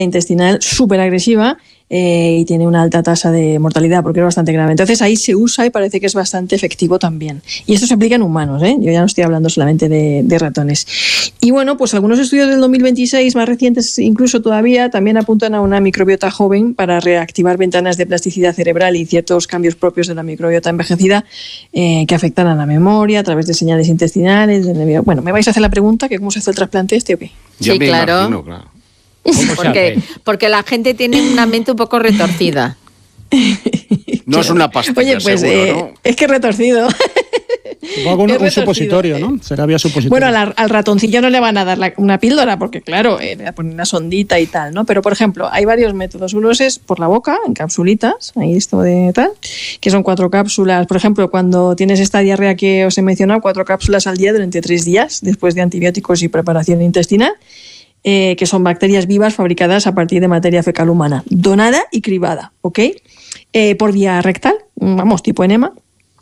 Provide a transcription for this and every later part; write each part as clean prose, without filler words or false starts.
intestinal súper agresiva y tiene una alta tasa de mortalidad porque es bastante grave. Entonces ahí se usa y parece que es bastante efectivo también. Y esto se aplica en humanos, ¿eh? Yo ya no estoy hablando solamente de ratones. Y bueno, pues algunos estudios del 2026, más recientes incluso todavía, también apuntan a una microbiota joven para reactivar ventanas de plasticidad cerebral y ciertos cambios propios de la microbiota envejecida que afectan a la memoria a través de señales intestinales. Bueno, ¿me vais a hacer la pregunta que cómo se hace el trasplante o qué? Sí, claro. Imagino, claro. Porque la gente tiene una mente un poco retorcida. No es una pastilla, oye, pues, seguro, ¿no? Es que retorcido. Supongo un supositorio, ¿no? Será vía supositorio. Bueno, al ratoncillo no le van a dar una píldora porque, claro, le ponen una sondita y tal, ¿no? Pero, por ejemplo, hay varios métodos. Uno es por la boca, en capsulitas, ahí esto de tal, que son 4 cápsulas. Por ejemplo, cuando tienes esta diarrea que os he mencionado, 4 cápsulas al día durante 3 días, después de antibióticos y preparación intestinal. Que son bacterias vivas fabricadas a partir de materia fecal humana, donada y cribada, ¿ok? Por vía rectal, vamos, tipo enema.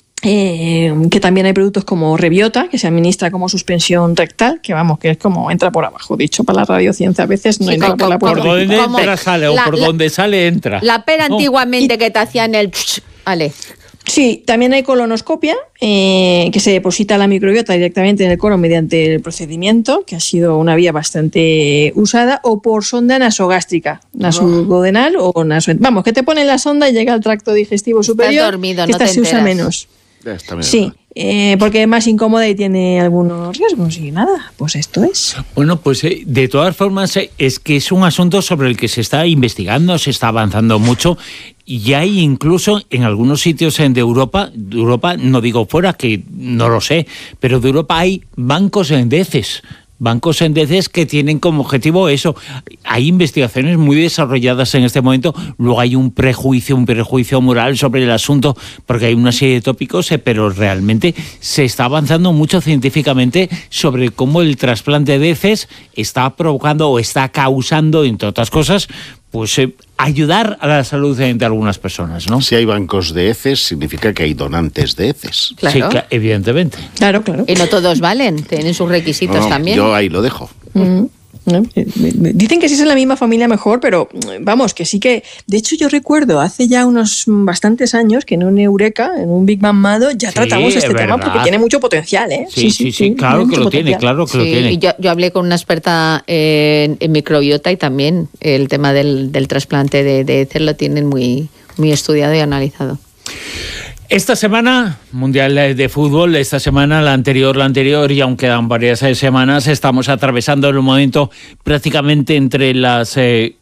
Que también hay productos como Rebiota, que se administra como suspensión rectal, que vamos, que es como entra por abajo, dicho para la radiociencia, a veces no entra por la puerta. Por donde entra sale, o por donde sale entra. La pera antiguamente que te hacían el... Vale. Sí, también hay colonoscopia, que se deposita la microbiota directamente en el colon mediante el procedimiento, que ha sido una vía bastante usada, o por sonda nasogástrica, nasoduodenal o Vamos, que te ponen la sonda y llega al tracto digestivo superior. Estás dormido, que no te se usa enteras. menos. Sí, porque es más incómoda y tiene algunos riesgos y nada, pues esto es. Bueno, pues de todas formas es que es un asunto sobre el que se está investigando, se está avanzando mucho y hay incluso en algunos sitios de Europa, no digo fuera, que no lo sé, pero de Europa hay bancos de heces. Bancos en heces que tienen como objetivo eso. Hay investigaciones muy desarrolladas en este momento. Luego hay un prejuicio moral sobre el asunto porque hay una serie de tópicos, pero realmente se está avanzando mucho científicamente sobre cómo el trasplante de heces está provocando o está causando, entre otras cosas, pues ayudar a la salud de algunas personas, ¿no? Si hay bancos de heces, significa que hay donantes de heces. Claro. Sí, evidentemente. Claro. Y no todos valen, tienen sus requisitos también. Yo ahí lo dejo. Dicen que si es en la misma familia mejor, pero vamos, que sí que... De hecho, yo recuerdo hace ya unos bastantes años que en un Eureka, en un Big Bang Mado, ya tratamos este tema porque tiene mucho potencial, ¿eh? Sí, claro que lo tiene, claro que lo tiene. Y yo hablé con una experta en microbiota y también el tema del trasplante de heces lo tienen muy, muy estudiado y analizado. Esta semana, Mundial de Fútbol, esta semana, la anterior, y aún quedan varias semanas, estamos atravesando el momento prácticamente entre los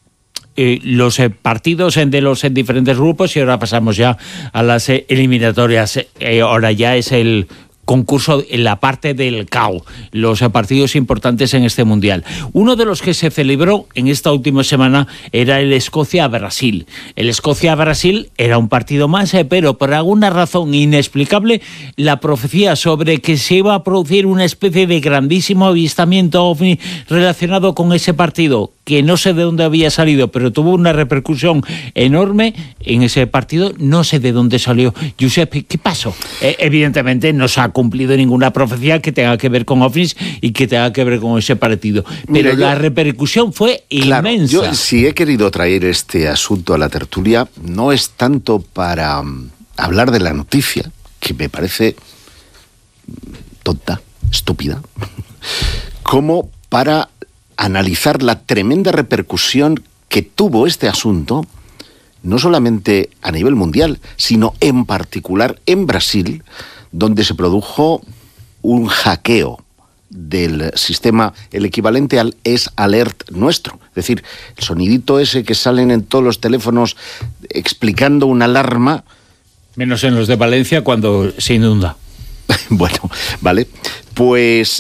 partidos de los diferentes grupos y ahora pasamos ya a las eliminatorias. Ahora ya es el concurso en la parte del CAO, los partidos importantes en este Mundial. Uno de los que se celebró en esta última semana era el Escocia-Brasil. El Escocia-Brasil era un partido más, pero por alguna razón inexplicable, la profecía sobre que se iba a producir una especie de grandísimo avistamiento ovni relacionado con ese partido, que no sé de dónde había salido, pero tuvo una repercusión enorme en ese partido, no sé de dónde salió. Josep, ¿qué pasó? Evidentemente no se ha cumplido ninguna profecía que tenga que ver con ovnis y que tenga que ver con ese partido. Pero la repercusión fue inmensa. Yo, si he querido traer este asunto a la tertulia, no es tanto para hablar de la noticia, que me parece tonta, estúpida, como para analizar la tremenda repercusión que tuvo este asunto, no solamente a nivel mundial, sino en particular en Brasil, donde se produjo un hackeo del sistema, el equivalente al S-Alert nuestro. Es decir, el sonidito ese que salen en todos los teléfonos explicando una alarma. Menos en los de Valencia cuando se inunda. Bueno, vale. Pues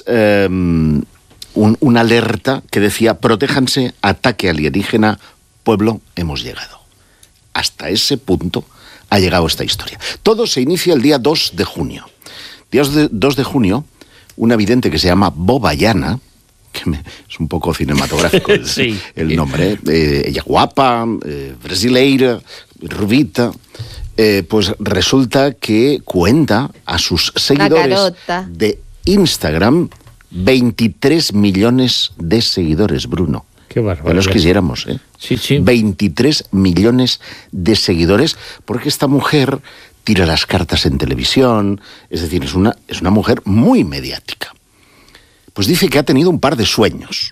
una alerta que decía: protéjanse, ataque alienígena, pueblo, hemos llegado. Hasta ese punto ha llegado esta historia. Todo se inicia el día 2 de junio. Día 2 de junio, una vidente que se llama Bobayana, que es un poco cinematográfico sí, el nombre, ella guapa, brasileira, rubita, pues resulta que cuenta a sus seguidores de Instagram 23 millones de seguidores, Bruno. Qué barbaridad. Que los quisiéramos, ¿eh? Sí, sí. 23 millones de seguidores, porque esta mujer tira las cartas en televisión, es decir, es una mujer muy mediática. Pues dice que ha tenido un par de sueños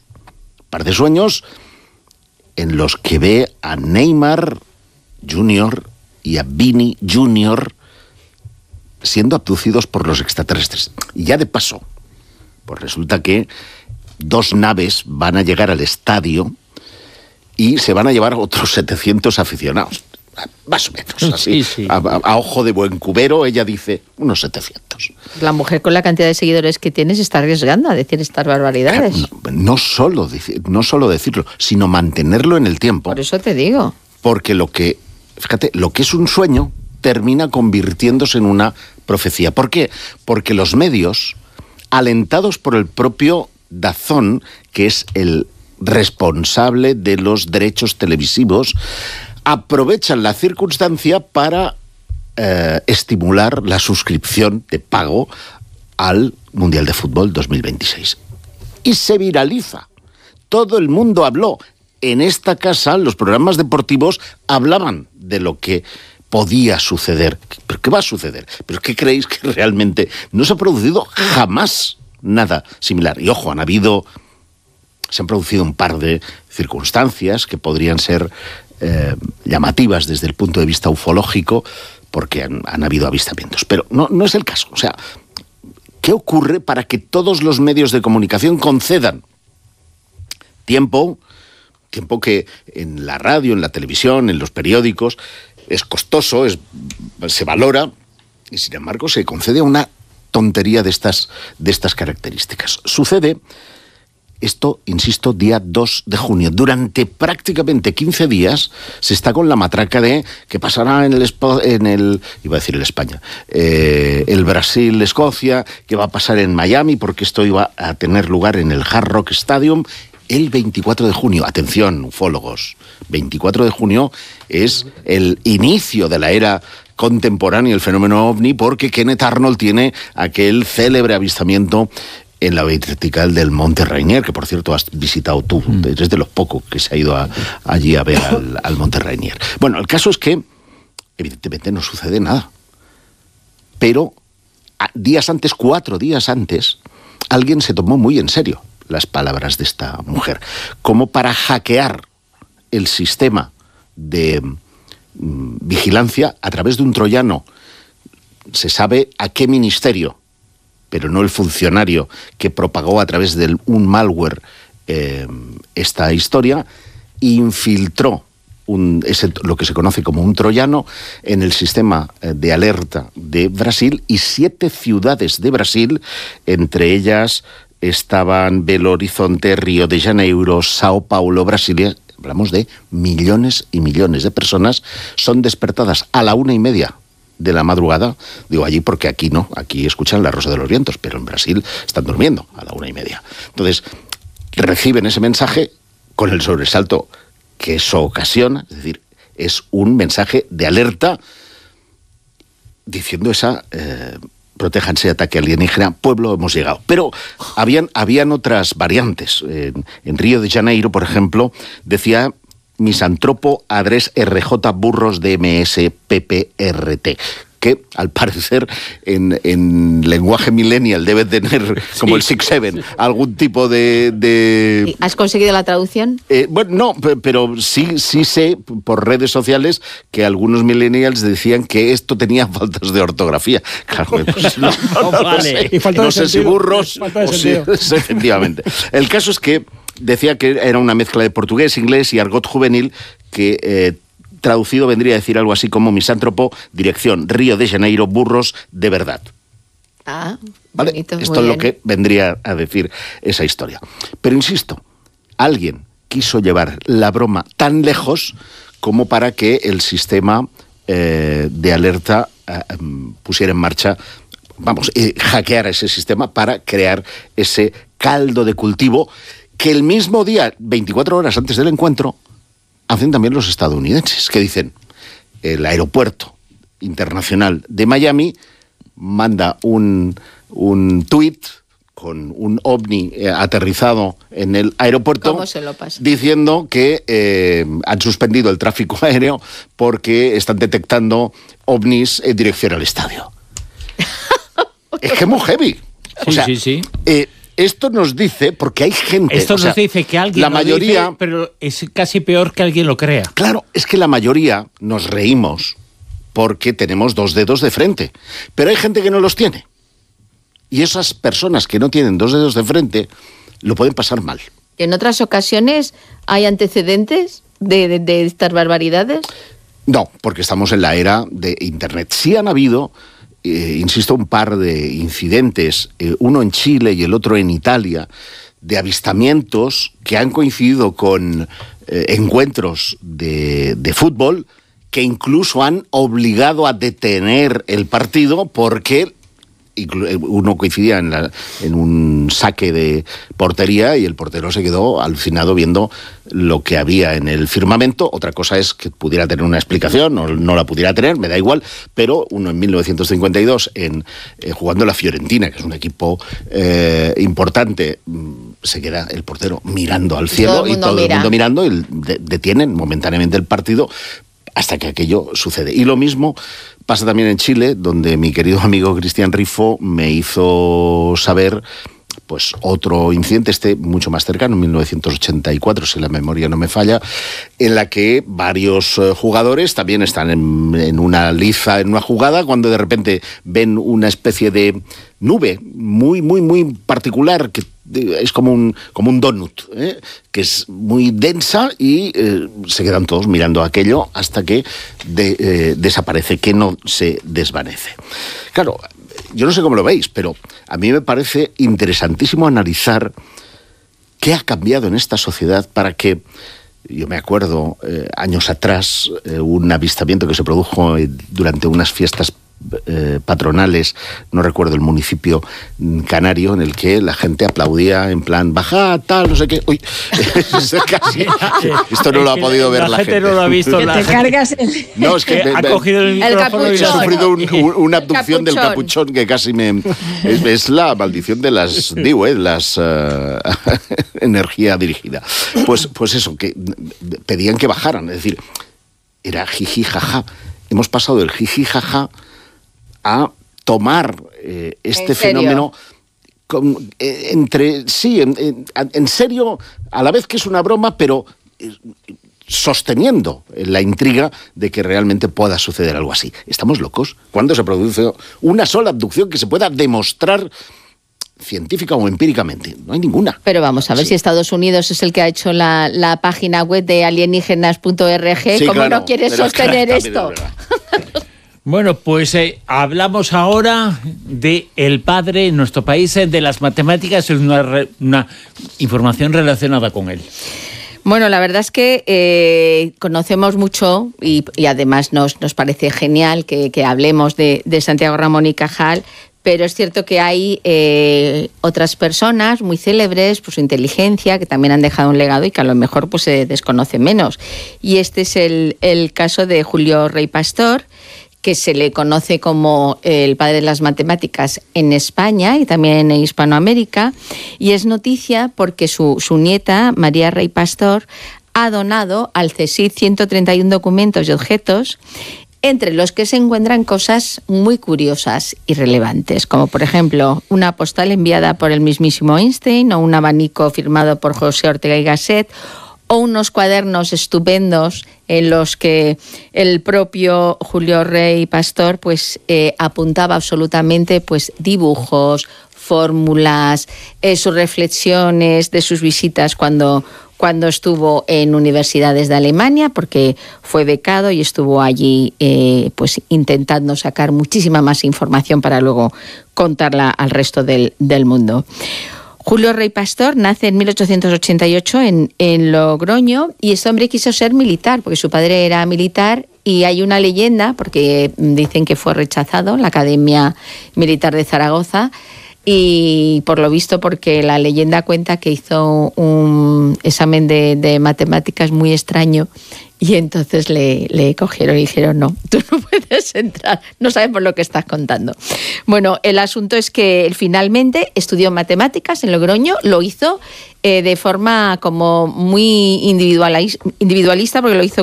en los que ve a Neymar Jr. y a Vini Jr. siendo abducidos por los extraterrestres. Y ya de paso, pues resulta que 2 naves van a llegar al estadio y se van a llevar a otros 700 aficionados. Más o menos, así. Sí. A ojo de buen cubero, ella dice unos 700. La mujer con la cantidad de seguidores que tiene se está arriesgando a decir estas barbaridades. No solo decirlo, sino mantenerlo en el tiempo. Por eso te digo. Porque fíjate, lo que es un sueño termina convirtiéndose en una profecía. ¿Por qué? Porque los medios, alentados por el propio DAZN, que es el responsable de los derechos televisivos, aprovechan la circunstancia para estimular la suscripción de pago al Mundial de Fútbol 2026. Y se viraliza. Todo el mundo habló. En esta casa, los programas deportivos hablaban de lo que podía suceder. ¿Pero qué va a suceder? ¿Pero qué creéis que realmente no se ha producido jamás nada similar? Y ojo, se han producido un par de circunstancias que podrían ser llamativas desde el punto de vista ufológico, porque han habido avistamientos. Pero no es el caso. O sea, ¿qué ocurre para que todos los medios de comunicación concedan tiempo que en la radio, en la televisión, en los periódicos es costoso, se valora, y sin embargo se concede una tontería de estas características? Sucede esto, insisto, día 2 de junio. Durante prácticamente 15 días se está con la matraca de qué pasará el España, el Brasil-Escocia, qué va a pasar en Miami, porque esto iba a tener lugar en el Hard Rock Stadium el 24 de junio. Atención, ufólogos, 24 de junio es el inicio de la era contemporánea del fenómeno ovni, porque Kenneth Arnold tiene aquel célebre avistamiento en la vertical del Monte Rainier, que por cierto has visitado tú. Eres de los pocos que se ha ido allí a ver al Monte Rainier. Bueno, el caso es que evidentemente no sucede nada. Pero 4 días antes, alguien se tomó muy en serio las palabras de esta mujer, como para hackear el sistema de vigilancia a través de un troyano. Se sabe a qué ministerio, pero no el funcionario que propagó a través de un malware esta historia, infiltró lo que se conoce como un troyano en el sistema de alerta de Brasil, y 7 ciudades de Brasil, entre ellas estaban Belo Horizonte, Río de Janeiro, Sao Paulo, Brasilia. Hablamos de millones y millones de personas, son despertadas a la 1:30 de la madrugada. Digo allí porque aquí no, aquí escuchan La Rosa de los Vientos, pero en Brasil están durmiendo a la 1:30. Entonces, reciben ese mensaje con el sobresalto que eso ocasiona, es decir, es un mensaje de alerta diciendo protéjanse de ataque alienígena, pueblo, hemos llegado. Pero habían otras variantes. En Río de Janeiro, por ejemplo, decía Misantropo Adres RJ Burros DMS PPRT, que al parecer en lenguaje millennial debe tener, como el 6-7, algún tipo de... ¿Has conseguido la traducción? Bueno, no, pero sí sé por redes sociales que algunos millennials decían que esto tenía faltas de ortografía. Claro, pues vale. No sé si burros o si... Efectivamente. El caso es que decía que era una mezcla de portugués, inglés y argot juvenil que... traducido vendría a decir algo así como misántropo, dirección Río de Janeiro, burros de verdad. Ah, ¿vale? bonito, Esto es lo que vendría a decir esa historia. Pero insisto, alguien quiso llevar la broma tan lejos como para que el sistema de alerta pusiera en marcha, hackeara ese sistema para crear ese caldo de cultivo que el mismo día, 24 horas antes del encuentro, hacen también los estadounidenses, que dicen, el aeropuerto internacional de Miami manda un tuit con un ovni aterrizado en el aeropuerto. ¿Cómo se lo pasa? Diciendo que han suspendido el tráfico aéreo porque están detectando ovnis en dirección al estadio. Es que es muy heavy. Sí. Esto nos dice, porque hay gente... Esto nos dice que alguien la lo mayoría, dice, pero es casi peor que alguien lo crea. Claro, es que la mayoría nos reímos porque tenemos 2 dedos de frente. Pero hay gente que no los tiene. Y esas personas que no tienen 2 dedos de frente lo pueden pasar mal. ¿En otras ocasiones hay antecedentes de estas barbaridades? No, porque estamos en la era de Internet. Sí han habido, insisto, un par de incidentes, uno en Chile y el otro en Italia, de avistamientos que han coincidido con encuentros de fútbol que incluso han obligado a detener el partido porque uno coincidía en un saque de portería y el portero se quedó alucinado viendo lo que había en el firmamento. Otra cosa es que pudiera tener una explicación o no la pudiera tener, me da igual, pero uno en 1952 jugando la Fiorentina, que es un equipo importante, se queda el portero mirando al cielo y todo el mundo mirando y detienen momentáneamente el partido hasta que aquello sucede. Y lo mismo pasa también en Chile, donde mi querido amigo Cristian Rifo me hizo saber pues otro incidente, mucho más cercano, en 1984, si la memoria no me falla, en la que varios jugadores también están en una liza, en una jugada, cuando de repente ven una especie de nube muy, muy, muy particular, que es como un donut, que es muy densa y se quedan todos mirando aquello hasta que desaparece, que no se desvanece. Claro, yo no sé cómo lo veis, pero a mí me parece interesantísimo analizar qué ha cambiado en esta sociedad para que, yo me acuerdo años atrás, un avistamiento que se produjo durante unas fiestas patronales, no recuerdo el municipio canario, en el que la gente aplaudía en plan, baja, tal, no sé qué. Uy, casi, esto no lo ha podido ver la gente. No lo ha visto. Que te cargas No, es que ha cogido el micrófono y he sufrido una abducción del capuchón que casi es la maldición de las energía dirigida. Pues eso, que pedían que bajaran, es decir, era jiji, jaja. Hemos pasado del jiji, jaja a tomar este fenómeno en serio, a la vez que es una broma, pero sosteniendo la intriga de que realmente pueda suceder algo así. ¿Estamos locos? ¿Cuándo se produce una sola abducción que se pueda demostrar científica o empíricamente? No hay ninguna. Pero vamos a ver si Estados Unidos es el que ha hecho la página web de alienígenas.org. Sí, ¿Cómo claro, no quieres sostener esto? Bueno, pues hablamos ahora de el padre en nuestro país de las matemáticas, una información relacionada con él. Bueno, la verdad es que conocemos mucho y además nos parece genial que hablemos de Santiago Ramón y Cajal, pero es cierto que hay otras personas muy célebres por su inteligencia que también han dejado un legado y que a lo mejor pues se desconoce menos. Y este es el caso de Julio Rey Pastor, que se le conoce como el padre de las matemáticas en España y también en Hispanoamérica, y es noticia porque su nieta, María Rey Pastor, ha donado al CSIC 131 documentos y objetos, entre los que se encuentran cosas muy curiosas y relevantes, como por ejemplo una postal enviada por el mismísimo Einstein, o un abanico firmado por José Ortega y Gasset, o unos cuadernos estupendos en los que el propio Julio Rey Pastor pues apuntaba absolutamente pues dibujos, fórmulas, sus reflexiones de sus visitas cuando estuvo en universidades de Alemania, porque fue becado y estuvo allí pues intentando sacar muchísima más información para luego contarla al resto del mundo. Julio Rey Pastor nace en 1888 en Logroño, y este hombre quiso ser militar porque su padre era militar, y hay una leyenda, porque dicen que fue rechazado en la Academia Militar de Zaragoza, y por lo visto, porque la leyenda cuenta que hizo un examen de matemáticas muy extraño y entonces le cogieron y dijeron, no, tú no puedes entrar, no sabemos lo que estás contando. Bueno, el asunto es que él finalmente estudió matemáticas en Logroño, lo hizo de forma como muy individualista, porque lo hizo